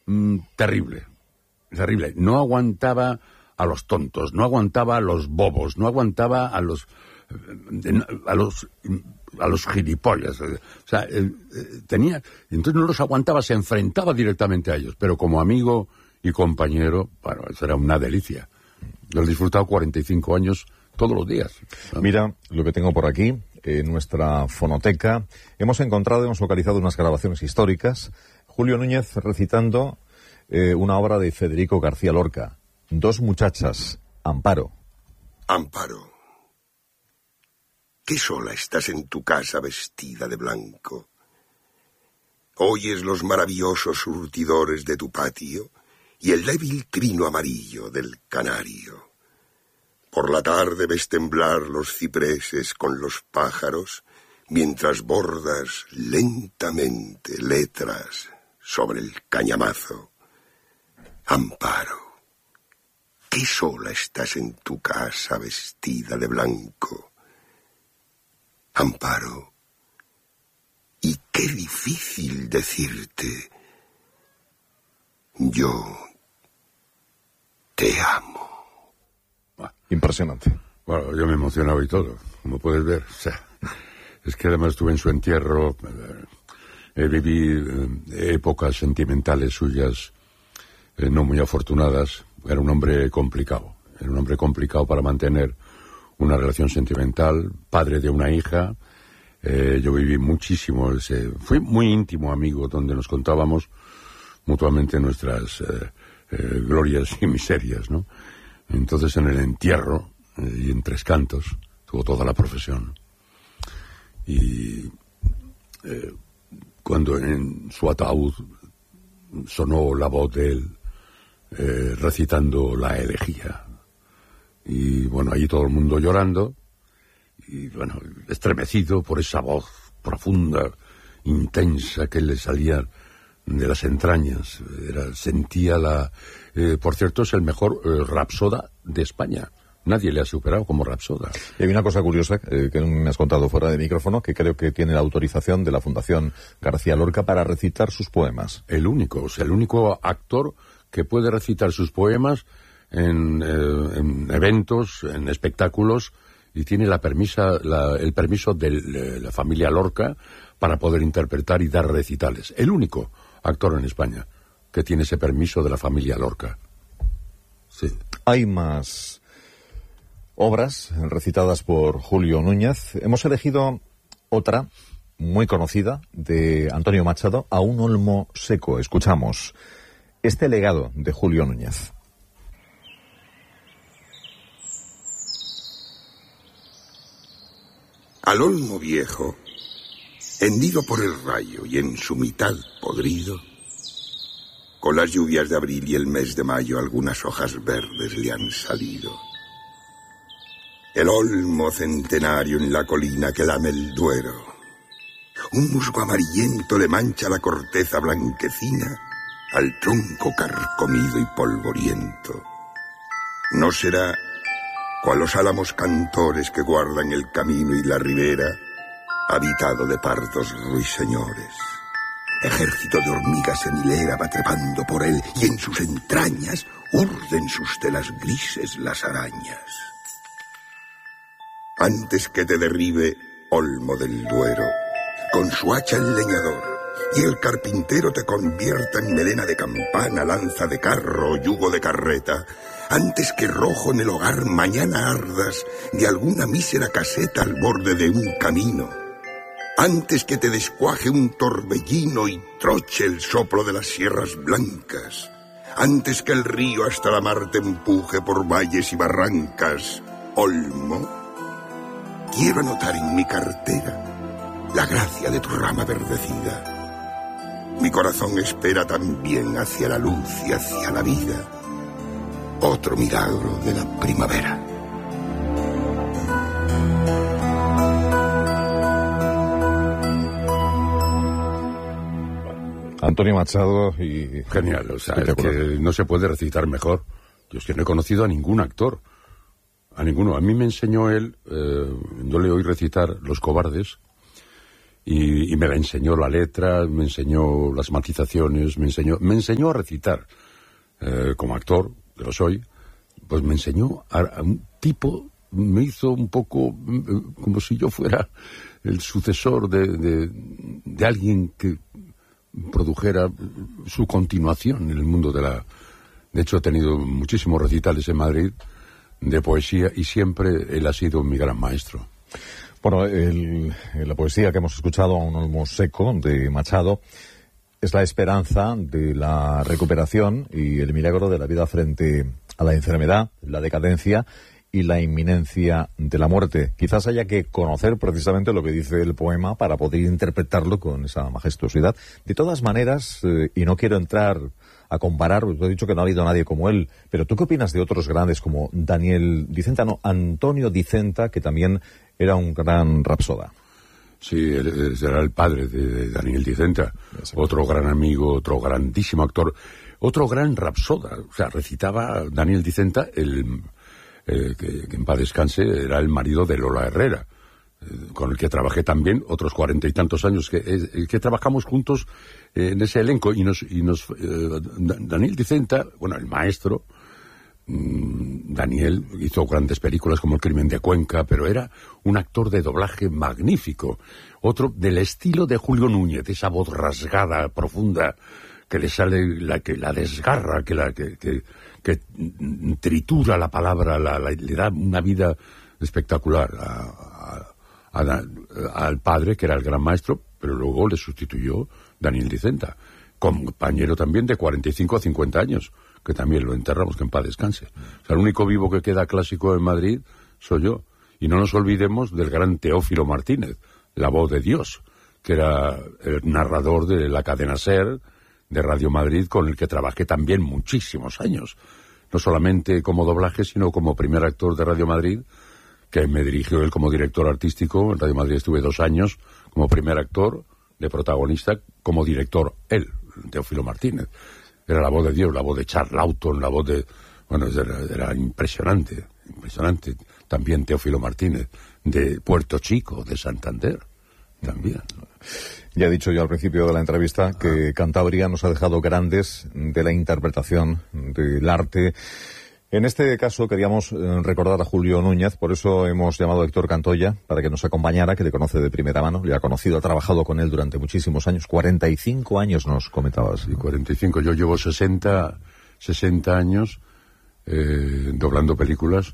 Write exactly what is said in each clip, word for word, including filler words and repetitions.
mm, terrible, terrible. No aguantaba a los tontos, no aguantaba a los bobos, no aguantaba a los a los a los gilipollas. O sea, eh, eh, tenía, entonces no los aguantaba, se enfrentaba directamente a ellos, pero como amigo y compañero, bueno, eso era una delicia. Lo he disfrutado cuarenta y cinco años todos los días. Mira lo que tengo por aquí, en nuestra fonoteca. Hemos encontrado, hemos localizado unas grabaciones históricas. Julio Núñez recitando eh, una obra de Federico García Lorca. Dos muchachas, Amparo. Amparo, qué sola estás en tu casa vestida de blanco. Oyes los maravillosos surtidores de tu patio y el débil trino amarillo del canario. Por la tarde ves temblar los cipreses con los pájaros mientras bordas lentamente letras sobre el cañamazo. Amparo, qué sola estás en tu casa vestida de blanco. Amparo, y qué difícil decirte, yo te amo. Impresionante. Bueno, yo me emocionaba y todo, como puedes ver. O sea, es que además estuve en su entierro, eh, viví eh, épocas sentimentales suyas eh, no muy afortunadas. Era un hombre complicado, era un hombre complicado para mantener una relación sentimental, padre de una hija. Eh, yo viví muchísimo, ese, fui muy íntimo amigo, donde nos contábamos mutuamente nuestras eh, eh, glorias y miserias, ¿no? Entonces en el entierro eh, y en Tres Cantos tuvo toda la profesión. Y eh, cuando en su ataúd sonó la voz de él eh, recitando la elegía, y bueno, ahí todo el mundo llorando, y bueno, estremecido por esa voz profunda, intensa que le salía de las entrañas. Era, sentía la... Eh, por cierto, es el mejor eh, rapsoda de España. Nadie le ha superado como rapsoda. Y hay una cosa curiosa eh, que me has contado fuera de micrófono, que creo que tiene la autorización de la Fundación García Lorca para recitar sus poemas. El único, o sea, el único actor que puede recitar sus poemas en, eh, en eventos, en espectáculos, y tiene la permisa, la, el permiso de la familia Lorca para poder interpretar y dar recitales. El único actor en España que tiene ese permiso de la familia Lorca. Sí. Hay más obras recitadas por Julio Núñez. Hemos elegido otra muy conocida de Antonio Machado, A un olmo seco. Escuchamos este legado de Julio Núñez. Al olmo viejo, hendido por el rayo y en su mitad podrido, con las lluvias de abril y el mes de mayo algunas hojas verdes le han salido. El olmo centenario en la colina que lame el Duero, un musgo amarillento le mancha la corteza blanquecina al tronco carcomido y polvoriento. No será cual los álamos cantores que guardan el camino y la ribera, habitado de pardos ruiseñores. Ejército de hormigas en hilera va trepando por él, y en sus entrañas urden sus telas grises las arañas. Antes que te derribe, olmo del Duero, con su hacha el leñador, y el carpintero te convierta en melena de campana, lanza de carro o yugo de carreta, antes que rojo en el hogar mañana ardas de alguna mísera caseta al borde de un camino, antes que te descuaje un torbellino y troche el soplo de las sierras blancas, antes que el río hasta la mar te empuje por valles y barrancas, olmo, quiero anotar en mi cartera la gracia de tu rama verdecida. Mi corazón espera también hacia la luz y hacia la vida otro milagro de la primavera. Antonio Machado y... Genial, o sea, es que no se puede recitar mejor. Yo es que no he conocido a ningún actor, a ninguno. A mí me enseñó él, eh, yo le oí recitar Los Cobardes, y, y me la enseñó la letra, me enseñó las matizaciones, me enseñó, me enseñó a recitar. Eh, como actor, que lo soy, pues me enseñó a, a un tipo, me hizo un poco eh, como si yo fuera el sucesor de, de, de alguien que produjera su continuación en el mundo de la... De hecho, he tenido muchísimos recitales en Madrid de poesía y siempre él ha sido mi gran maestro. Bueno, el, la poesía que hemos escuchado, A un olmo seco, de Machado, es la esperanza de la recuperación y el milagro de la vida frente a la enfermedad, la decadencia y la inminencia de la muerte. Quizás haya que conocer precisamente lo que dice el poema para poder interpretarlo con esa majestuosidad. De todas maneras, eh, y no quiero entrar a comparar, os he dicho que no ha habido nadie como él, pero ¿tú qué opinas de otros grandes como Daniel Dicenta, no, Antonio Dicenta, que también era un gran rapsoda? Sí, él era el padre de Daniel Dicenta, otro gran amigo, otro grandísimo actor, otro gran rapsoda. O sea, recitaba Daniel Dicenta, el, eh, que, que en paz descanse, era el marido de Lola Herrera, eh, con el que trabajé también otros cuarenta y tantos años, que, eh, que trabajamos juntos eh, en ese elenco. Y nos, y nos eh, Daniel Dicenta, bueno, el maestro, Daniel hizo grandes películas como El crimen de Cuenca, pero era un actor de doblaje magnífico. Otro del estilo de Julio Núñez, esa voz rasgada, profunda, que le sale, la que la desgarra, que la que, que, que tritura la palabra, la, la, le da una vida espectacular a, a, a, al padre, que era el gran maestro, pero luego le sustituyó Daniel Dicenta, compañero también de cuarenta y cinco a cincuenta años, que también lo enterramos, que en paz descanse. O sea, el único vivo que queda clásico en Madrid soy yo. Y no nos olvidemos del gran Teófilo Martínez, la voz de Dios, que era el narrador de la cadena SER, de Radio Madrid, con el que trabajé también muchísimos años. No solamente como doblaje, sino como primer actor de Radio Madrid, que me dirigió él como director artístico. En Radio Madrid estuve dos años como primer actor, de protagonista, como director él, Teófilo Martínez. Era la voz de Dios, la voz de Charles Lawton, la voz de... Bueno, era, era impresionante, impresionante. También Teófilo Martínez, de Puerto Chico, de Santander, también. Ya he dicho yo al principio de la entrevista que Cantabria nos ha dejado grandes de la interpretación del arte. En este caso queríamos recordar a Julio Núñez, por eso hemos llamado a Héctor Cantoya para que nos acompañara, que le conoce de primera mano, le ha conocido, ha trabajado con él durante muchísimos años, cuarenta y cinco años nos comentabas. Sí, cuarenta y cinco, yo llevo sesenta, sesenta años eh, doblando películas,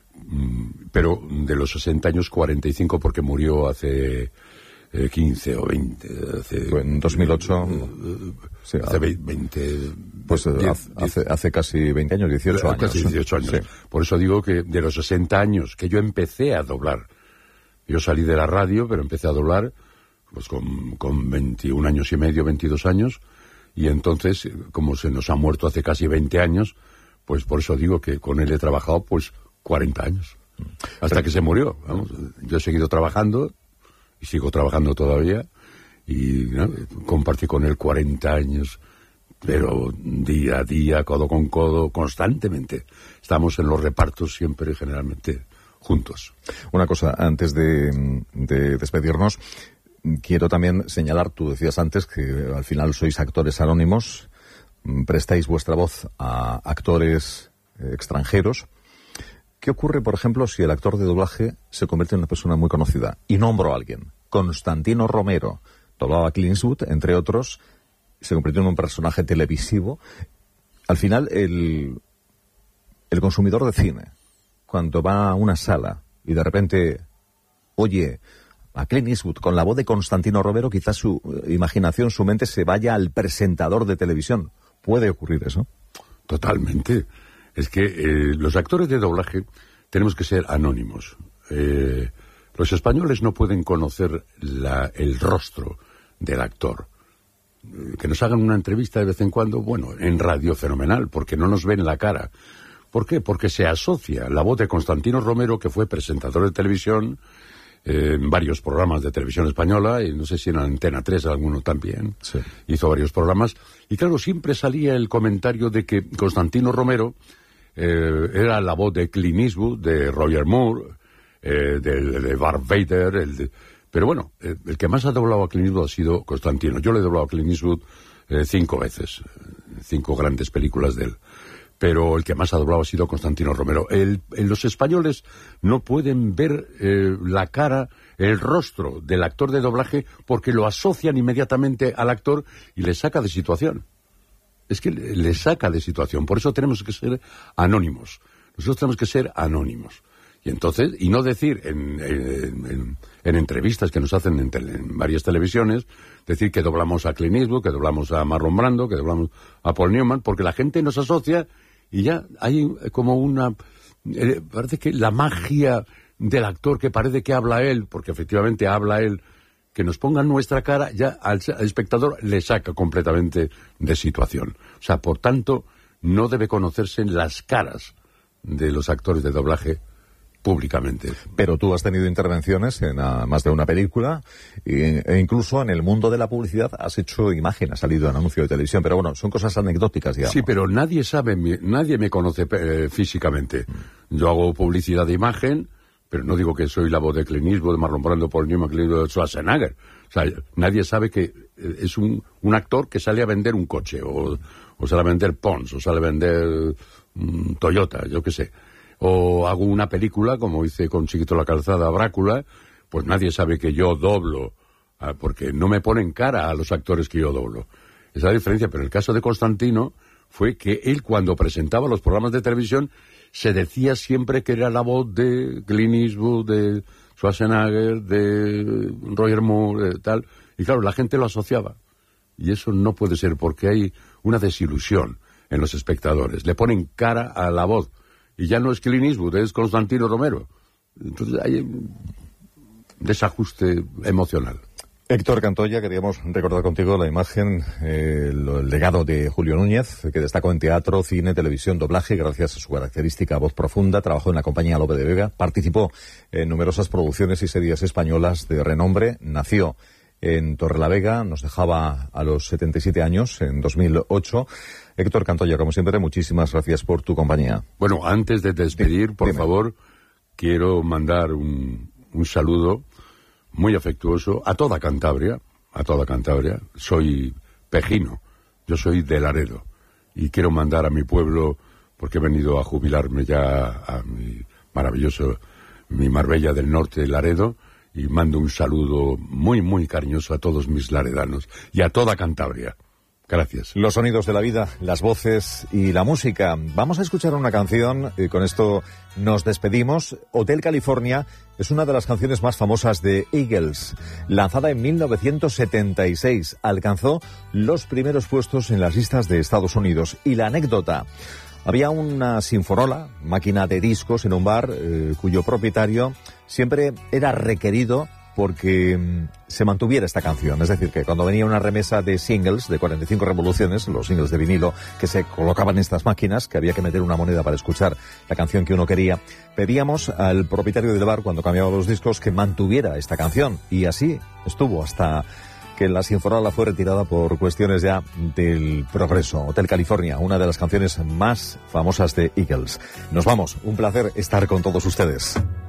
pero de los sesenta años, cuarenta y cinco porque murió hace eh, quince o veinte. Hace, en dos mil ocho... Eh, sí, hace veinte... Pues diez, hace, hace casi veinte años, dieciocho años. Casi dieciocho años. Sí. Por eso digo que de los sesenta años que yo empecé a doblar, yo salí de la radio, pero empecé a doblar pues con, con veintiún años y medio, veintidós años, y entonces, como se nos ha muerto hace casi veinte años, pues por eso digo que con él he trabajado pues cuarenta años, hasta pero, que se murió. Vamos. Yo he seguido trabajando, y sigo trabajando todavía, y ¿no? compartí con él cuarenta años, pero día a día, codo con codo, constantemente. Estamos en los repartos siempre, generalmente, juntos. Una cosa, antes de, de despedirnos, quiero también señalar, tú decías antes que al final sois actores anónimos, prestáis vuestra voz a actores eh, extranjeros. ¿Qué ocurre, por ejemplo, si el actor de doblaje se convierte en una persona muy conocida? Y nombro a alguien. Constantino Romero, doblaba a Clint Eastwood, entre otros, se convirtió en un personaje televisivo. Al final, el, el consumidor de cine, cuando va a una sala y de repente oye a Clint Eastwood con la voz de Constantino Romero, quizás su imaginación, su mente se vaya al presentador de televisión. ¿Puede ocurrir eso? Totalmente. Es que eh, los actores de doblaje tenemos que ser anónimos. Eh, los españoles no pueden conocer la, el rostro del actor. Que nos hagan una entrevista de vez en cuando, bueno, en radio fenomenal, porque no nos ven la cara. ¿Por qué? Porque se asocia la voz de Constantino Romero, que fue presentador de televisión eh, en varios programas de televisión española, y no sé si en Antena tres alguno también, sí. Hizo varios programas, y claro, siempre salía el comentario de que Constantino Romero eh, era la voz de Clint Eastwood, de Roger Moore, eh, de, de Darth Vader, el de... Pero bueno, eh, el que más ha doblado a Clint Eastwood ha sido Constantino. Yo le he doblado a Clint Eastwood eh, cinco veces, cinco grandes películas de él. Pero el que más ha doblado ha sido Constantino Romero. El, el, los españoles no pueden ver eh, la cara, el rostro del actor de doblaje porque lo asocian inmediatamente al actor y le saca de situación. Es que le, le saca de situación. Por eso tenemos que ser anónimos. Nosotros tenemos que ser anónimos. Y entonces, y no decir en, en, en, en entrevistas que nos hacen en, tele, en varias televisiones, decir que doblamos a Clint Eastwood, que doblamos a Marlon Brando, que doblamos a Paul Newman, porque la gente nos asocia y ya hay como una... Eh, parece que la magia del actor que parece que habla él, porque efectivamente habla él, que nos ponga nuestra cara, ya al, al espectador le saca completamente de situación. O sea, por tanto, no debe conocerse las caras de los actores de doblaje públicamente. Pero tú has tenido intervenciones en a, más de una película e, e incluso en el mundo de la publicidad has hecho imagen, has salido en anuncio de televisión, pero bueno, son cosas anecdóticas, digamos. Sí, pero nadie sabe, nadie me conoce eh, físicamente. Yo hago publicidad de imagen, pero no digo que soy la voz de Clint Eastwood, de Marlon Brando, Paul Newman, de Schwarzenegger. O sea, nadie sabe que es un, un actor que sale a vender un coche, o, o sale a vender Pons, o sale a vender um, Toyota, yo qué sé. O hago una película, como hice con Chiquito la Calzada, Brácula, pues nadie sabe que yo doblo, porque no me ponen cara a los actores que yo doblo. Esa es la diferencia, pero el caso de Constantino fue que él, cuando presentaba los programas de televisión, se decía siempre que era la voz de Clint Eastwood, de Schwarzenegger, de Roger Moore, de tal, y claro, la gente lo asociaba. Y eso no puede ser, porque hay una desilusión en los espectadores. Le ponen cara a la voz. Y ya no es Clint Eastwood, es Constantino Romero. Entonces hay un desajuste emocional. Héctor Cantoya, queríamos recordar contigo la imagen, eh, el legado de Julio Núñez, que destacó en teatro, cine, televisión, doblaje, gracias a su característica voz profunda. Trabajó en la compañía Lope de Vega, participó en numerosas producciones y series españolas de renombre, nació en Torrelavega, nos dejaba a los setenta y siete años, en dos mil ocho. Héctor Cantoya, como siempre, muchísimas gracias por tu compañía. Bueno, antes de despedir, por Dime. favor, quiero mandar un, un saludo muy afectuoso a toda Cantabria, a toda Cantabria. Soy pejino, yo soy de Laredo, y quiero mandar a mi pueblo, porque he venido a jubilarme ya a mi maravilloso, mi Marbella del Norte, Laredo, y mando un saludo muy, muy cariñoso a todos mis laredanos y a toda Cantabria. Gracias. Los sonidos de la vida, las voces y la música. Vamos a escuchar una canción y con esto nos despedimos. Hotel California es una de las canciones más famosas de Eagles. Lanzada en mil novecientos setenta y seis, alcanzó los primeros puestos en las listas de Estados Unidos. Y la anécdota: había una sinforola, máquina de discos, en un bar eh, cuyo propietario siempre era requerido porque mm, se mantuviera esta canción. Es decir, que cuando venía una remesa de singles de cuarenta y cinco revoluciones, los singles de vinilo que se colocaban en estas máquinas, que había que meter una moneda para escuchar la canción que uno quería, pedíamos al propietario del bar, cuando cambiaba los discos, que mantuviera esta canción. Y así estuvo hasta que la sinforola fue retirada por cuestiones ya del progreso. Hotel California, una de las canciones más famosas de Eagles. Nos vamos. Un placer estar con todos ustedes.